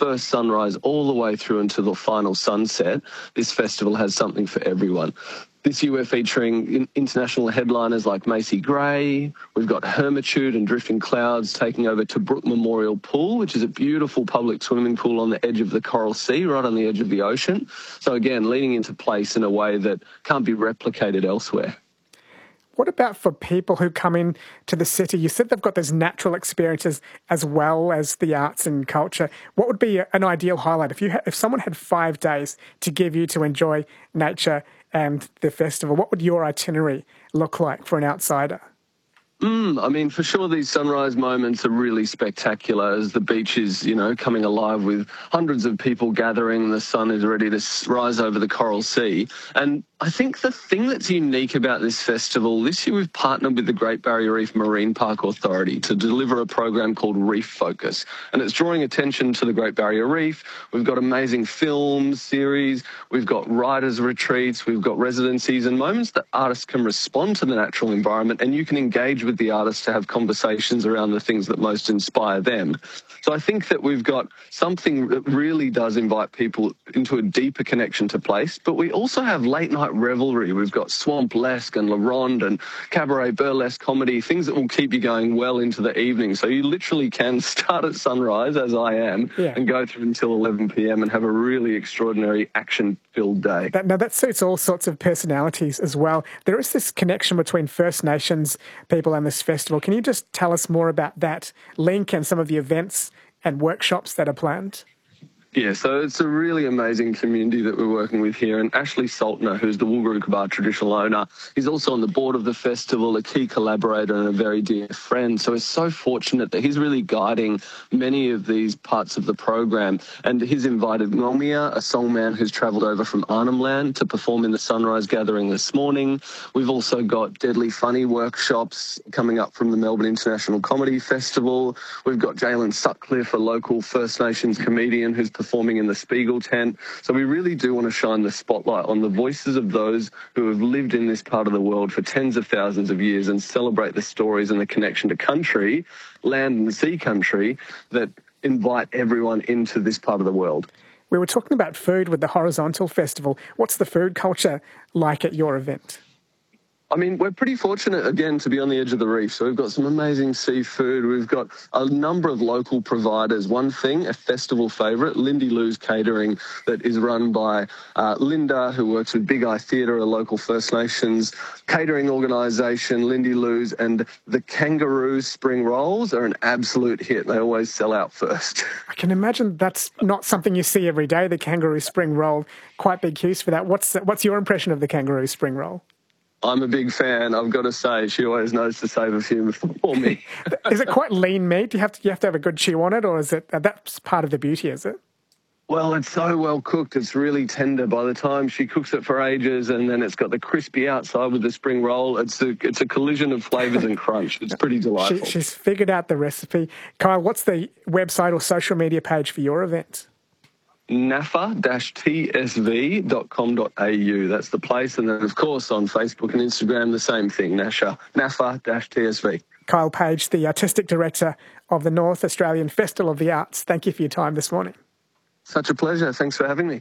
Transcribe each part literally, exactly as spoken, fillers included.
first sunrise all the way through until the final sunset, this festival has something for everyone. This year we're featuring international headliners like Macy Gray. We've got Hermitude and Drifting Clouds taking over Tobruk Memorial Pool, which is a beautiful public swimming pool on the edge of the Coral Sea, right on the edge of the ocean. So again, leaning into place in a way that can't be replicated elsewhere. What about for people who come in to the city? You said they've got those natural experiences as well as the arts and culture. What would be an ideal highlight if you ha- if someone had five days to give you to enjoy nature and the festival? What would your itinerary look like for an outsider? Mm, I mean, for sure, these sunrise moments are really spectacular as the beach is, you know, coming alive with hundreds of people gathering. The sun is ready to rise over the Coral Sea. And I think the thing that's unique about this festival, this year we've partnered with the Great Barrier Reef Marine Park Authority to deliver a program called Reef Focus. And it's drawing attention to the Great Barrier Reef. We've got amazing films, series, we've got writers' retreats, we've got residencies and moments that artists can respond to the natural environment, and you can engage with the artists to have conversations around the things that most inspire them. So I think that we've got something that really does invite people into a deeper connection to place, but we also have late night revelry. We've got Swamp-lesque and La Ronde and cabaret burlesque comedy, things that will keep you going well into the evening. So you literally can start at sunrise, as I am, yeah. and go through until eleven p.m. and have a really extraordinary action-filled day. That, now, that suits all sorts of personalities as well. There is this connection between First Nations people and this festival. Can you just tell us more about that link and some of the events and workshops that are planned? Yeah, so it's a really amazing community that we're working with here. And Ashley Saltner, who's the Wulgurukaba traditional owner, he's also on the board of the festival, a key collaborator and a very dear friend. So we're so fortunate that he's really guiding many of these parts of the program. And he's invited Ngomia, a songman who's travelled over from Arnhem Land to perform in the sunrise gathering this morning. We've also got Deadly Funny workshops coming up from the Melbourne International Comedy Festival. We've got Jalen Sutcliffe, a local First Nations comedian who's performing in the Spiegel tent. So we really do want to shine the spotlight on the voices of those who have lived in this part of the world for tens of thousands of years and celebrate the stories and the connection to country, land and sea country, that invite everyone into this part of the world. We were talking about food with the Horizontal Festival. What's the food culture like at your event? I mean, we're pretty fortunate, again, to be on the edge of the reef. So we've got some amazing seafood. We've got a number of local providers. One thing, a festival favourite, Lindy Lou's Catering, that is run by uh, Linda, who works with Big Eye Theatre, a local First Nations catering organisation, Lindy Lou's, and the Kangaroo Spring Rolls are an absolute hit. They always sell out first. I can imagine that's not something you see every day, the Kangaroo Spring Roll. Quite big use for that. What's, what's your impression of the Kangaroo Spring Roll? I'm a big fan. I've got to say, she always knows to save a few for me. Is it quite lean meat? Do you have to you have to have a good chew on it, or is it uh, that's part of the beauty? Is it? Well, it's so well cooked. It's really tender by the time she cooks it for ages, and then it's got the crispy outside with the spring roll. It's a it's a collision of flavours and crunch. It's pretty delightful. She, she's figured out the recipe. Kyle, what's the website or social media page for your event? N A F A T S V dot com dot A U. That's the place. And then, of course, on Facebook and Instagram, the same thing, N A F A T S V. Kyle Page, the Artistic Director of the North Australian Festival of the Arts. Thank you for your time this morning. Such a pleasure. Thanks for having me.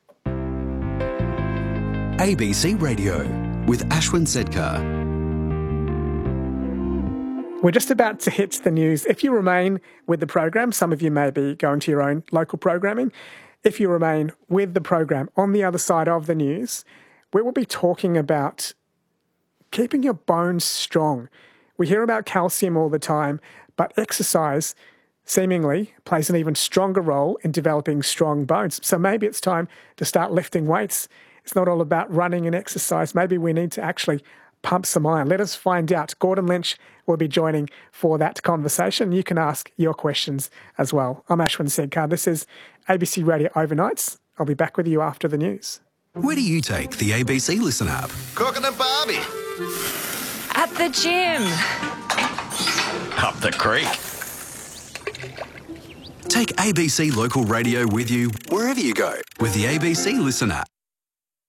A B C Radio with Ashwin Sedkar. We're just about to hit the news. If you remain with the program, some of you may be going to your own local programming. If you remain with the program, on the other side of the news, we will be talking about keeping your bones strong. We hear about calcium all the time, but exercise seemingly plays an even stronger role in developing strong bones. So maybe it's time to start lifting weights. It's not all about running and exercise. Maybe we need to actually pump some iron. Let us find out. Gordon Lynch will be joining for that conversation. You can ask your questions as well. I'm Ashwin Sedkar. This is A B C Radio Overnights. I'll be back with you after the news. Where do you take the A B C Listen app? Cooking and Barbie. At the gym. Up the creek. Take A B C Local Radio with you wherever you go with the A B C Listen app.